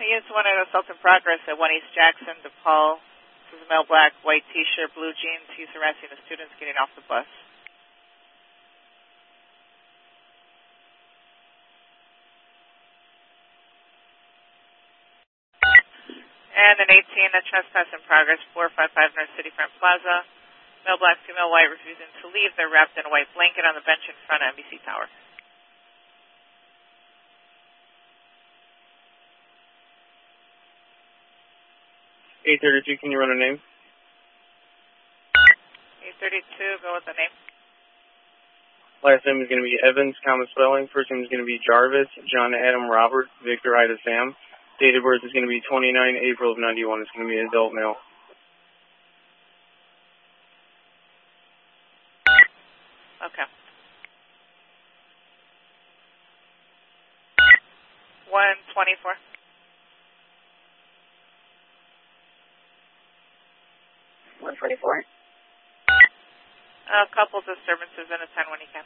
Units 1 at assault in progress at 1 East Jackson. DePaul. This is a male black, white t-shirt, blue jeans. He's harassing the students getting off the bus. And an 18, a trespass in progress, 455 North City Front Plaza. Male black, female white, refusing to leave. They're wrapped in a white blanket on the bench in front of NBC Tower. A32, can you run a name? 832, go with the name. Last name is going to be Evans, common spelling. First name is going to be Jarvis, John Adam Robert, Victor Ida Sam. Date of birth is going to be 29 April of 91. It's going to be an adult male. Okay. 124. A couple disturbances and attend when you can.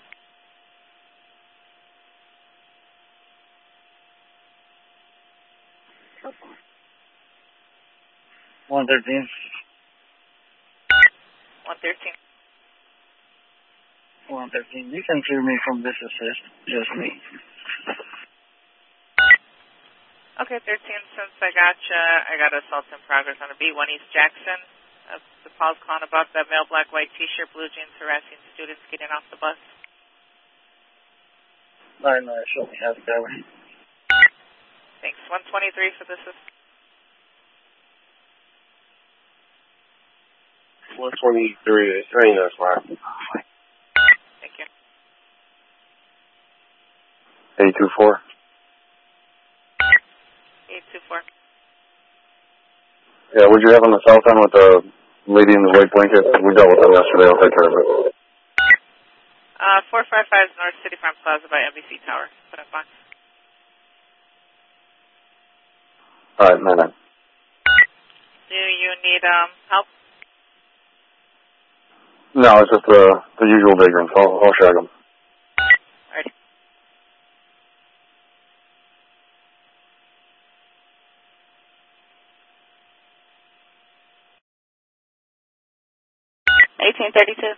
Okay. 113. 113. 113. You can clear me from this assist. Just me. Okay, 13. Since I got assault in progress on a B1 East Jackson. The Paul's calling about that male black, white t-shirt, blue jeans, harassing students getting off the bus. 9, show me how to go. Thanks. 123 for this. 123. Train us, right? Thank you. 824. 824. Yeah, would you have on the south end with the lady in the white blanket? We dealt with them yesterday. I'll take care of it. 455 North City Front Plaza by NBC Tower. Put up box. All right, 9-9. Do you need help? No, it's just the usual vagrants. I'll shag them. Alrighty. $18.32.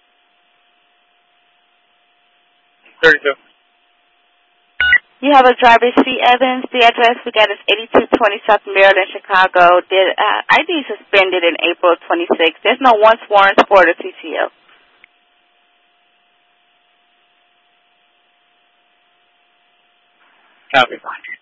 32. You have a driver's seat, Evans. The address we got is 8220 South Maryland, Chicago. ID suspended in April 26. There's no once warrants for the CCO. Copy.